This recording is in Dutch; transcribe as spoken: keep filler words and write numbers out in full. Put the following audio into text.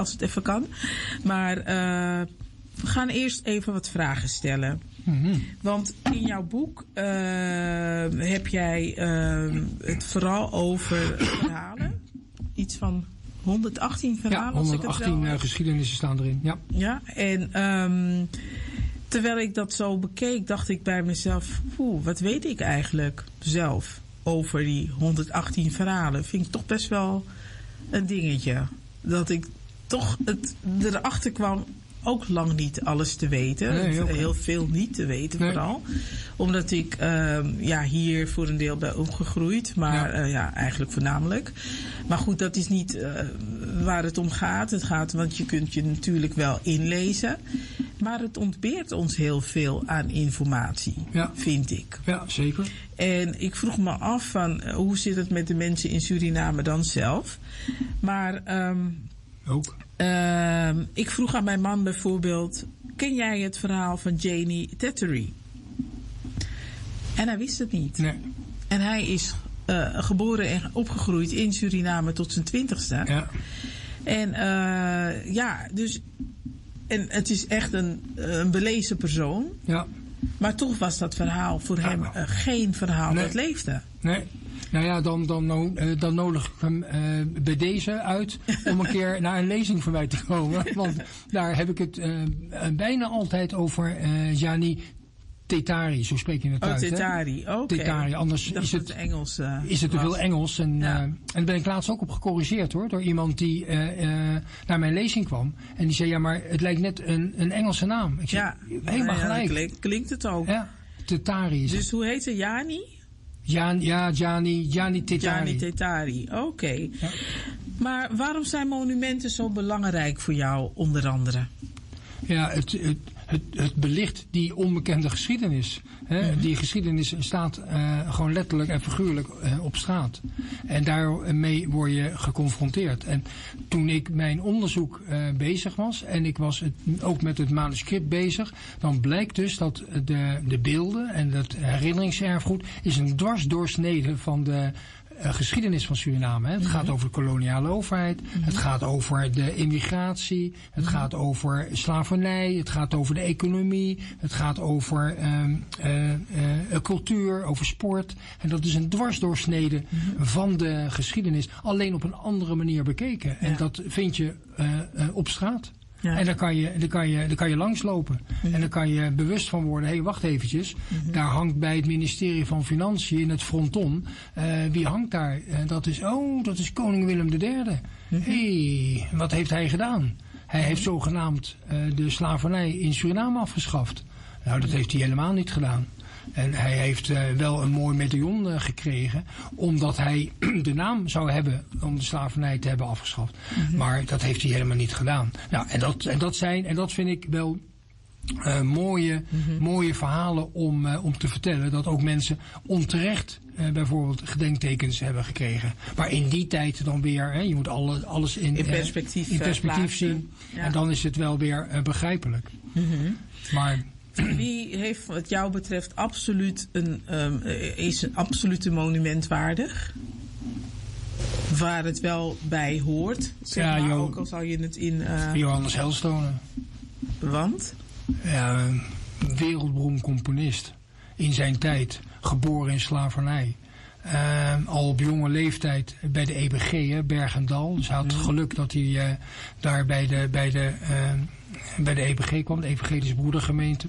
als het even kan. Maar uh, we gaan eerst even wat vragen stellen. Mm-hmm. Want in jouw boek uh, heb jij uh, het vooral over verhalen. Iets van honderdachttien verhalen. Ja, honderdachttien uh, geschiedenissen staan erin. Ja, ja en um, terwijl ik dat zo bekeek, dacht ik bij mezelf, oeh, wat weet ik eigenlijk zelf over die honderdachttien verhalen? Vind ik toch best wel een dingetje. Dat ik toch het, erachter kwam ook lang niet alles te weten. Nee, heel, heel veel niet te weten nee. vooral. Omdat ik uh, ja, hier voor een deel ben opgegroeid. Maar ja. Uh, ja, eigenlijk voornamelijk. Maar goed, dat is niet uh, waar het om gaat. Het gaat, want je kunt je natuurlijk wel inlezen. Maar het ontbeert ons heel veel aan informatie, ja. vind ik. Ja, zeker. En ik vroeg me af van, uh, hoe zit het met de mensen in Suriname dan zelf? Maar Um, ook. Uh, ik vroeg aan mijn man bijvoorbeeld, ken jij het verhaal van Janie Tettery? En hij wist het niet. Nee. En hij is uh, geboren en opgegroeid in Suriname tot zijn twintigste. Ja. En uh, ja, dus en het is echt een, een belezen persoon. Ja. Maar toch was dat verhaal voor ja. hem uh, geen verhaal nee. dat leefde. Nee. Nou ja, dan, dan, dan nodig ik hem uh, bij deze uit om een keer naar een lezing van mij te komen. Want daar heb ik het uh, bijna altijd over uh, Janie Tettery, zo spreek je het oh, uit. Tettery, oké. Okay. Tettery, anders is het, het Engels, uh, is het te veel Engels. En, ja. uh, en daar ben ik laatst ook op gecorrigeerd hoor, door iemand die uh, uh, naar mijn lezing kwam. En die zei, ja maar het lijkt net een, een Engelse naam. Ik zei, ja, helemaal ja, gelijk. Klinkt, klinkt het ook. Ja, Tettery. Dus hoe heet ze, Janie? Jan, ja, Janie, Janie Tettery. Janie Tettery, oké. Okay. Ja. Maar waarom zijn monumenten zo belangrijk voor jou, onder andere? Ja, het, het, het, het belicht die onbekende geschiedenis. Hè? Mm-hmm. Die geschiedenis staat uh, gewoon letterlijk en figuurlijk uh, op straat. En daarmee word je geconfronteerd. En toen ik mijn onderzoek uh, bezig was, en ik was het, ook met het manuscript bezig, dan blijkt dus dat de, de beelden en het herinneringserfgoed is een dwarsdoorsnede van de Uh, geschiedenis van Suriname. Hè. Het mm-hmm. gaat over de koloniale overheid. Mm-hmm. Het gaat over de immigratie. Het mm-hmm. gaat over slavernij. Het gaat over de economie. Het gaat over um, uh, uh, cultuur, over sport. En dat is een dwarsdoorsnede mm-hmm. van de geschiedenis. Alleen op een andere manier bekeken. Ja. En dat vind je uh, uh, op straat. Ja. En dan kan je, dan kan je, dan kan je langslopen. Mm-hmm. En dan kan je bewust van worden, hé, hey, wacht eventjes. Mm-hmm. Daar hangt bij het ministerie van Financiën in het fronton. Uh, wie hangt daar? Uh, dat is, oh, dat is koning Willem de derde. Mm-hmm. Hé, hey, wat heeft hij gedaan? Hij mm-hmm. heeft zogenaamd uh, de slavernij in Suriname afgeschaft. Nou, dat heeft hij helemaal niet gedaan. En hij heeft uh, wel een mooi medaillon uh, gekregen, omdat hij de naam zou hebben om de slavernij te hebben afgeschaft. Mm-hmm. Maar dat heeft hij helemaal niet gedaan. Nou, en dat, en dat zijn, en dat vind ik wel uh, mooie, mm-hmm. mooie verhalen om, uh, om te vertellen. Dat ook mensen onterecht uh, bijvoorbeeld gedenktekens hebben gekregen. Maar in die tijd dan weer, hè, je moet alle, alles in, in perspectief, uh, in perspectief zien. Ja. En dan is het wel weer uh, begrijpelijk. Mm-hmm. Maar wie heeft wat jou betreft absoluut een, um, is een absolute monument waardig? Waar het wel bij hoort, zeg ja, maar, jo- ook al zou je het in Uh, Johannes Helstone. Want? Ja, wereldberoemd componist. In zijn tijd, geboren in slavernij. Uh, al op jonge leeftijd bij de E B G, hè, Berg en Dal. Dus hij had mm. geluk dat hij uh, daar bij de, bij, de, uh, bij de E B G kwam, de Evangelische Broedergemeente.